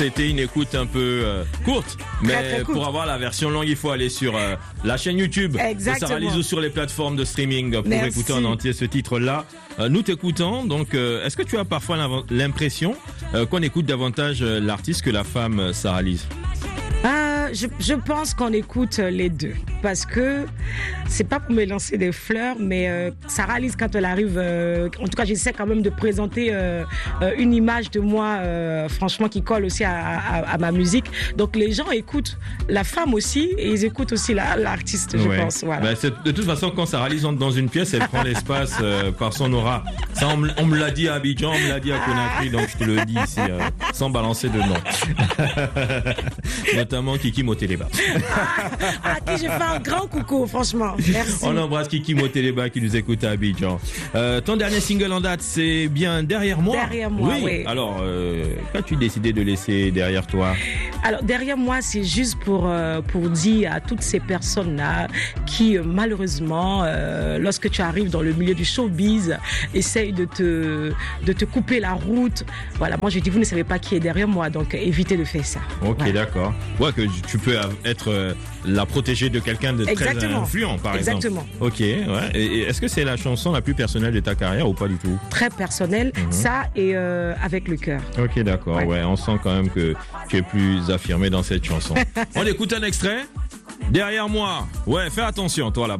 C'était une écoute un peu courte, mais très courte. Pour avoir la version longue, il faut aller sur la chaîne YouTube de Sarah Lise ou sur les plateformes de streaming pour écouter en entier ce titre-là. Nous t'écoutons, donc est-ce que tu as parfois l'impression qu'on écoute davantage l'artiste que la femme Sarah Lise? Je pense qu'on écoute les deux parce que c'est pas pour me lancer des fleurs, mais Sarah Lise, quand elle arrive, en tout cas j'essaie quand même de présenter une image de moi franchement qui colle aussi à ma musique. Donc les gens écoutent la femme aussi et ils écoutent aussi l'artiste, je pense. Voilà. De toute façon, quand Sarah Lise entre dans une pièce, elle prend l'espace par son aura. Ça, on me l'a dit à Abidjan, on me l'a dit à Conakry, donc je te le dis ici sans balancer de nom. Notamment Kiki Moteleba. À qui je fais un grand coucou, franchement. Merci. On embrasse Kiki Moteleba qui nous écoute à Abidjan. Ton dernier single en date, c'est bien Derrière moi. Derrière moi, oui. Alors, qu'as-tu décidé de laisser derrière toi? Alors, derrière moi, c'est juste pour dire à toutes ces personnes-là qui, malheureusement, lorsque tu arrives dans le milieu du showbiz, essayent de te couper la route. Voilà, moi, je dis, vous ne savez pas qui est derrière moi, donc évitez de faire ça. Ok, voilà. D'accord. Ouais, que tu peux être la protégée de quelqu'un de très influent, par exemple. Exactement. Ok, ouais. Et est-ce que c'est la chanson la plus personnelle de ta carrière ou pas du tout? Très personnelle, ça et avec le cœur. Ok, d'accord. Ouais, on sent quand même que tu es plus affirmé dans cette chanson. On écoute un extrait. Derrière moi. Ouais, fais attention, toi là-bas.